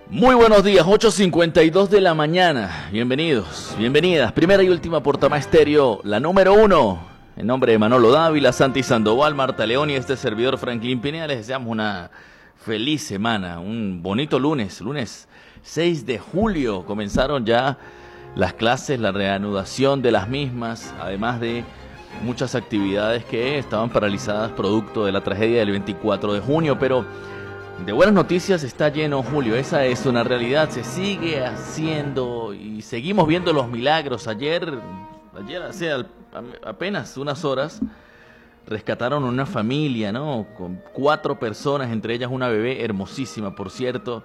Muy buenos días, 8:52 de la mañana. Bienvenidos, bienvenidas. Primera y última Portama Estéreo, la número 1. En nombre de Manolo Dávila, Santi Sandoval, Marta León y este servidor Franklin Pineda, les deseamos una feliz semana, un bonito lunes 6 de julio. Comenzaron ya las clases, la reanudación de las mismas, además de muchas actividades que estaban paralizadas producto de la tragedia del 24 de junio, pero de buenas noticias está lleno julio, esa es una realidad, se sigue haciendo y seguimos viendo los milagros. Ayer hace apenas unas horas, rescataron una familia, ¿no? Con 4 personas, entre ellas una bebé hermosísima, por cierto.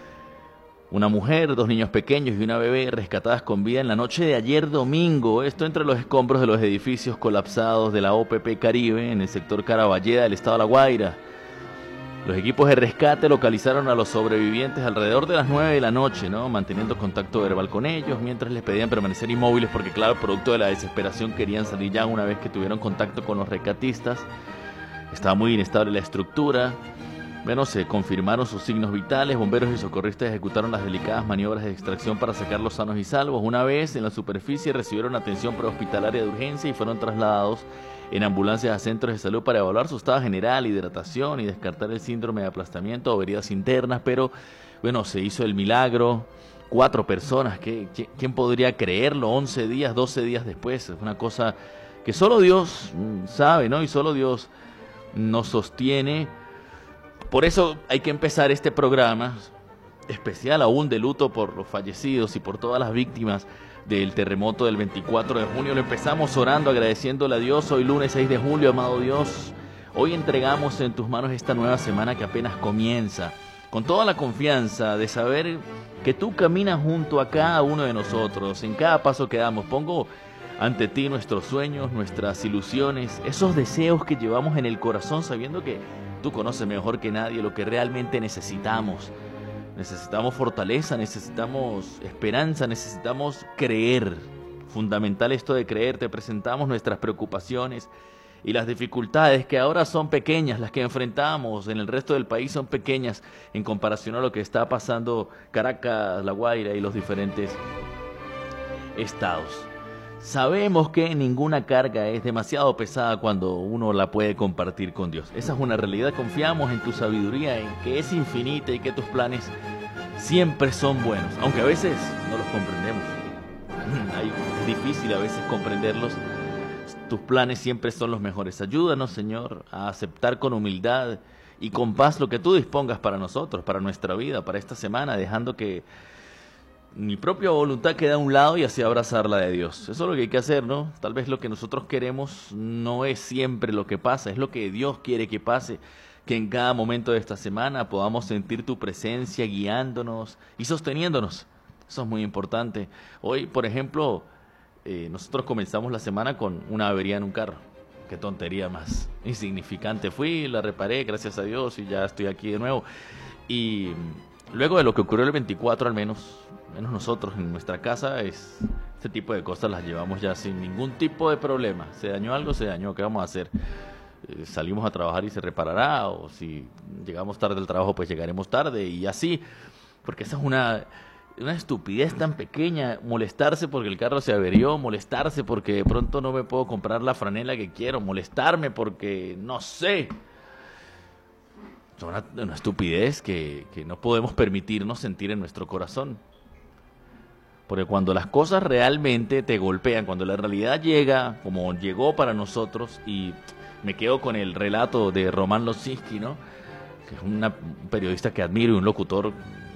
Una mujer, 2 niños pequeños y una bebé rescatadas con vida en la noche de ayer domingo. Esto entre los escombros de los edificios colapsados de la OPP Caribe en el sector Caraballeda del estado de La Guaira. Los equipos de rescate localizaron a los sobrevivientes alrededor de las 9 de la noche, ¿no? Manteniendo contacto verbal con ellos, mientras les pedían permanecer inmóviles porque, claro, producto de la desesperación querían salir ya una vez que tuvieron contacto con los rescatistas. Estaba muy inestable la estructura. Bueno, se confirmaron sus signos vitales. Bomberos y socorristas ejecutaron las delicadas maniobras de extracción para sacarlos sanos y salvos. Una vez en la superficie recibieron atención prehospitalaria de urgencia y fueron trasladados en ambulancias a centros de salud para evaluar su estado general, hidratación y descartar el síndrome de aplastamiento o heridas internas. Pero bueno, se hizo el milagro. 4 personas, ¿quién podría creerlo? 11 días, 12 días después. Es una cosa que solo Dios sabe, ¿no? Y solo Dios nos sostiene. Por eso hay que empezar este programa especial aún de luto por los fallecidos y por todas las víctimas del terremoto del 24 de junio. Lo empezamos orando, agradeciéndole a Dios. Hoy lunes 6 de julio, amado Dios, hoy entregamos en tus manos esta nueva semana que apenas comienza, con toda la confianza de saber que tú caminas junto a cada uno de nosotros, en cada paso que damos. Pongo ante ti nuestros sueños, nuestras ilusiones, esos deseos que llevamos en el corazón, sabiendo que tú conoces mejor que nadie lo que realmente necesitamos. Necesitamos fortaleza, necesitamos esperanza, necesitamos creer. Fundamental esto de creer. Te presentamos nuestras preocupaciones y las dificultades que ahora son pequeñas, las que enfrentamos en el resto del país son pequeñas en comparación a lo que está pasando Caracas, La Guaira y los diferentes estados. Sabemos que ninguna carga es demasiado pesada cuando uno la puede compartir con Dios. Esa es una realidad. Confiamos en tu sabiduría, en que es infinita y que tus planes siempre son buenos, aunque a veces no los comprendemos. Es difícil a veces comprenderlos. Tus planes siempre son los mejores. Ayúdanos, Señor, a aceptar con humildad y con paz lo que tú dispongas para nosotros, para nuestra vida, para esta semana, dejando que mi propia voluntad queda a un lado y así abrazar la de Dios. Eso es lo que hay que hacer, ¿no? Tal vez lo que nosotros queremos no es siempre lo que pasa, es lo que Dios quiere que pase. Que en cada momento de esta semana podamos sentir tu presencia guiándonos y sosteniéndonos. Eso es muy importante. Hoy, por ejemplo, nosotros comenzamos la semana con una avería en un carro. Qué tontería más insignificante. Fui, la reparé, gracias a Dios, y ya estoy aquí de nuevo. Y luego de lo que ocurrió el 24, al menos nosotros en nuestra casa, este tipo de cosas las llevamos ya sin ningún tipo de problema. Se dañó algo, se dañó, ¿qué vamos a hacer? Salimos a trabajar y se reparará, o si llegamos tarde al trabajo, pues llegaremos tarde, y así, porque esa es una estupidez tan pequeña, molestarse porque el carro se averió, molestarse porque de pronto no me puedo comprar la franela que quiero, molestarme porque, no sé, es una estupidez que no podemos permitirnos sentir en nuestro corazón. Porque cuando las cosas realmente te golpean, cuando la realidad llega como llegó para nosotros, y me quedo con el relato de Román Losinski, ¿no? Que es un periodista que admiro y un locutor